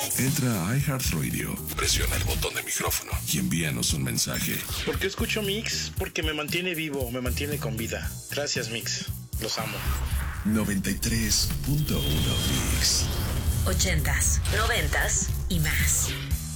Entra a iHeartRadio, presiona el botón de micrófono y envíanos un mensaje. ¿Por qué escucho Mix? Porque me mantiene vivo, me mantiene con vida. Gracias, Mix. Los amo. 93.1 Mix. 80s, 90s y más.